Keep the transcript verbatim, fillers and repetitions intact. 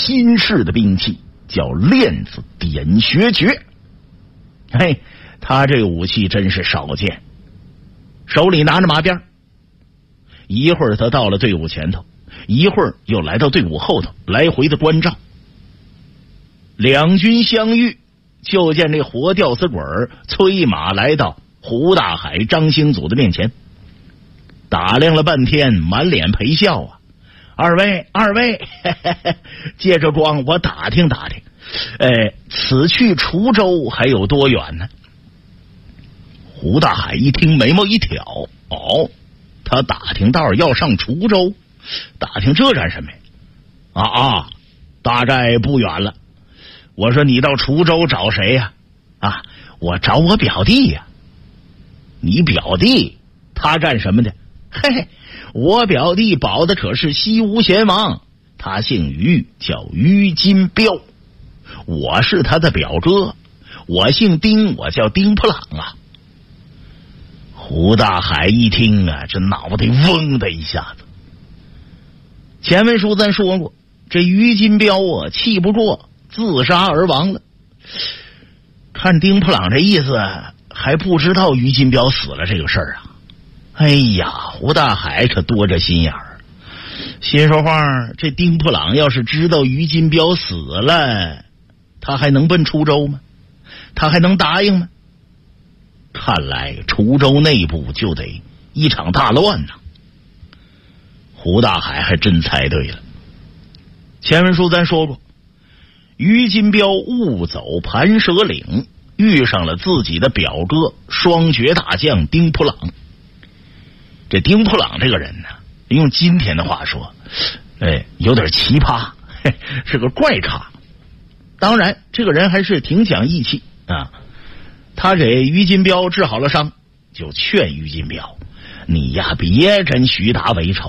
新式的兵器，叫链子点穴诀。嘿，他这武器真是少见，手里拿着马鞭，一会儿他到了队伍前头，一会儿又来到队伍后头，来回的关照。两军相遇，就见这活吊死鬼催马来到胡大海、张兴祖的面前，打量了半天，满脸陪笑啊。二位二位嘿嘿嘿，借着光我打听打听，呃，此去滁州还有多远呢？胡大海一听，眉毛一挑，哦，他打听道要上滁州，打听这干什么呀？啊啊，大概不远了。我说你到滁州找谁呀？啊，我找我表弟呀。你表弟他干什么的？嘿嘿，我表弟保的可是西吴贤王，他姓于，叫于金彪，我是他的表哥，我姓丁，我叫丁普朗啊。胡大海一听啊，这脑袋嗡的一下子。前文书咱说过，这于金彪啊，气不过自杀而亡了。看丁普朗这意思，还不知道于金彪死了这个事儿啊。哎呀，胡大海可多着心眼儿，心说话，这丁普朗要是知道于金彪死了，他还能奔滁州吗？他还能答应吗？看来滁州内部就得一场大乱呐。胡大海还真猜对了。前文书咱说过，于金彪误走盘蛇岭，遇上了自己的表哥双绝大将丁普朗。这丁普朗这个人呢，用今天的话说，哎，有点奇葩，嘿，是个怪咖。当然这个人还是挺讲义气啊。他给于金彪治好了伤，就劝于金彪，你呀别跟徐达为仇。